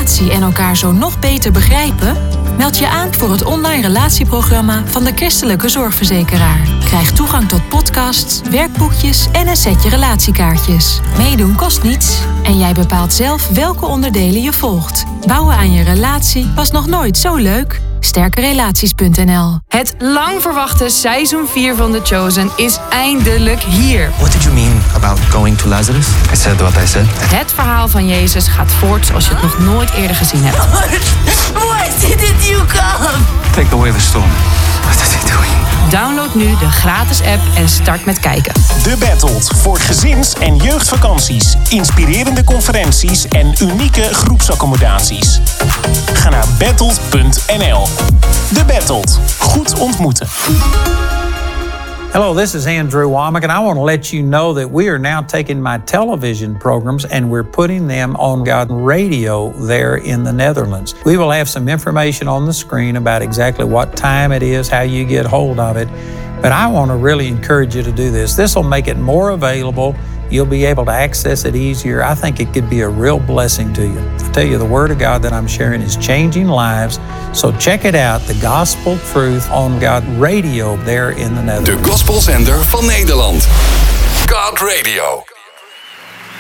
relatie en elkaar zo nog beter begrijpen? Meld je aan voor het online relatieprogramma van de Christelijke Zorgverzekeraar. Krijg toegang tot podcasts, werkboekjes en een setje relatiekaartjes. Meedoen kost niets en jij bepaalt zelf welke onderdelen je volgt. Bouwen aan je relatie was nog nooit zo leuk. Sterkerelaties.nl. Het lang verwachte seizoen 4 van The Chosen is eindelijk hier. What did you mean about going to Lazarus? I said what I said. Het verhaal van Jezus gaat voort zoals je het nog nooit eerder gezien hebt. Why didn't you come? Take away the storm. What is he doing? Download nu de gratis app en start met kijken. The Battled voor gezins- en jeugdvakanties, inspirerende conferenties en unieke groepsaccommodaties. Ga naar battled.nl. The Battled. Goed ontmoeten. Hello, this is Andrew Womack, and I want to let you know that we are now taking my television programs and we're putting them on God Radio there in the Netherlands. We will have some information on the screen about exactly what time it is, how you get hold of it. But I want to really encourage you to do this. This will make it more available. You'll be able to access it easier. I think it could be a real blessing to you. I tell you, the Word of God that I'm sharing is changing lives. So check it out, the Gospel Truth on God Radio there in the Netherlands. De gospelzender van Nederland. God Radio.